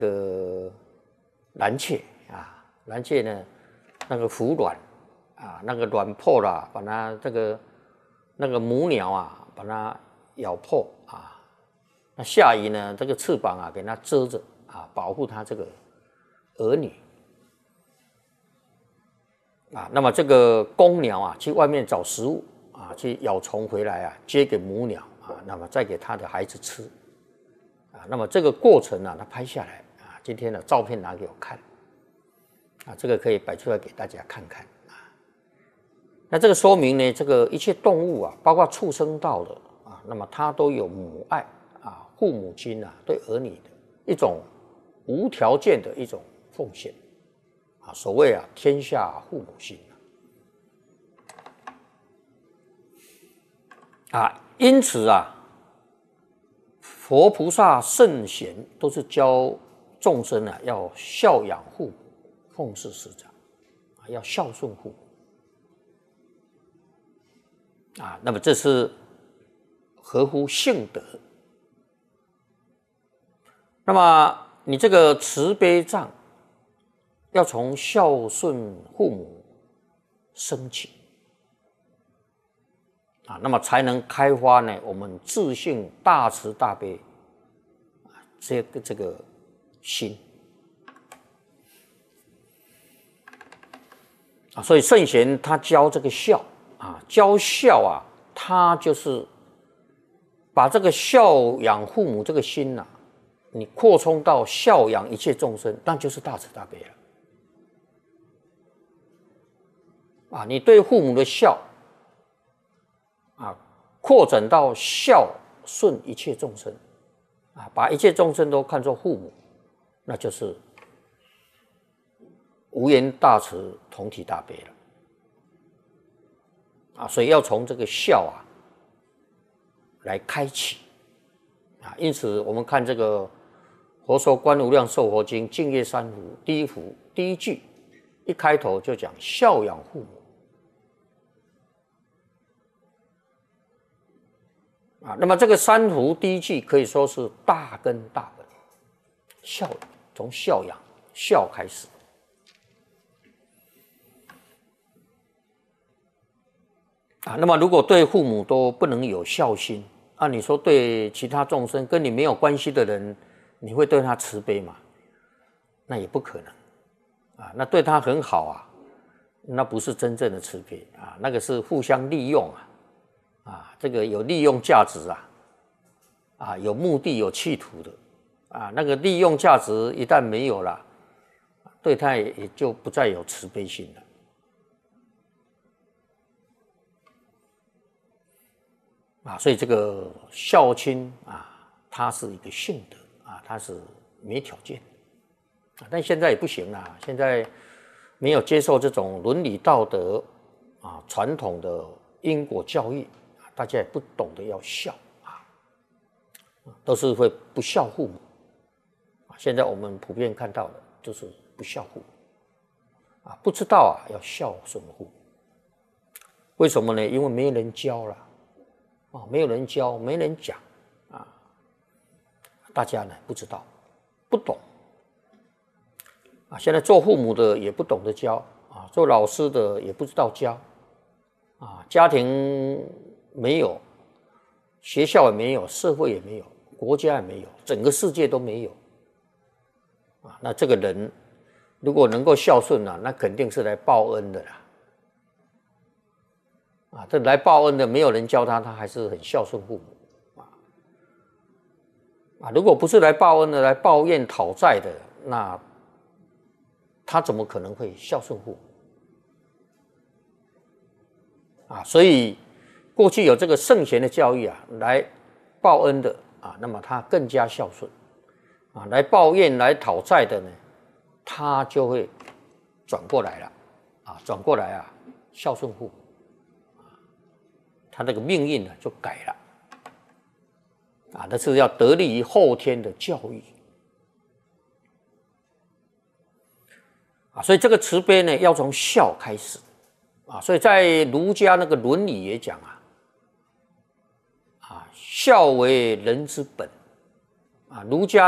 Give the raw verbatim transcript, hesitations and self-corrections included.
个蓝雀啊，蓝雀呢，那个孵卵啊，那个卵破了，把它这个那个母鸟啊，把它咬破啊。那下移呢，这个翅膀啊，给它遮着啊，保护它这个儿女啊。那么这个公鸟啊，去外面找食物啊，去咬虫回来啊，接给母鸟啊，那么再给它的孩子吃啊。那么这个过程啊，它拍下来。今天的照片拿给我看，啊，这个可以摆出来给大家看看啊。那这个说明呢，这个一切动物啊，包括畜生道的啊，那么它都有母爱啊，父母亲啊对儿女的一种无条件的一种奉献啊。所谓啊，天下父母心啊，因此啊，佛菩萨圣贤都是教众生啊，要孝养父母，奉事师长，啊，要孝顺父母，啊，那么这是合乎性德。那么你这个慈悲藏，要从孝顺父母升起，啊，那么才能开发呢我们自性大慈大悲，啊，这个这个。心啊，所以圣贤他教这个孝啊，教孝啊，他就是把这个孝养父母这个心呐、啊，你扩充到孝养一切众生，那就是大慈大悲了啊。你对父母的孝啊，扩展到孝顺一切众生啊，把一切众生都看作父母。那就是无缘大慈，同体大悲了啊！所以要从这个孝啊来开启啊。因此，我们看这个《佛说观无量寿佛经》净业三福第一福第一句，一开头就讲孝养父母啊。那么这个三福第一句可以说是大根大本，孝养。从孝养孝开始啊，那么如果对父母都不能有孝心啊，你说对其他众生跟你没有关系的人，你会对他慈悲吗？那也不可能啊。那对他很好啊，那不是真正的慈悲啊，那个是互相利用啊，啊，这个有利用价值啊，啊，有目的有企图的。啊，那个利用价值一旦没有了，对他也就不再有慈悲心了。啊，所以这个孝亲啊，它是一个性德啊，它是没条件啊。但现在也不行啦，现在没有接受这种伦理道德啊、传统的因果教育，大家也不懂得要孝啊，都是会不孝父母。现在我们普遍看到的就是不孝父母啊，不知道啊要孝顺父母。为什么呢？因为没有人教了啊，没有人教，没人讲啊，大家呢不知道，不懂啊。现在做父母的也不懂得教啊，做老师的也不知道教啊，家庭没有，学校也没有，社会也没有，国家也没有，整个世界都没有。啊，那这个人如果能够孝顺啊，那肯定是来报恩的啦。啊，这来报恩的没有人教他，他还是很孝顺父母啊。啊，如果不是来报恩的，来抱怨讨债的，那他怎么可能会孝顺父母？啊，所以过去有这个圣贤的教育啊，来报恩的啊，那么他更加孝顺。啊，来抱怨、来讨债的呢，他就会转过来了，啊，转过来啊，孝顺父母，他这个命运呢就改了，啊，那是要得力于后天的教育，啊，所以这个慈悲呢，要从孝开始，啊，所以在儒家那个《论语》也讲啊，啊，孝为人之本，啊，儒家。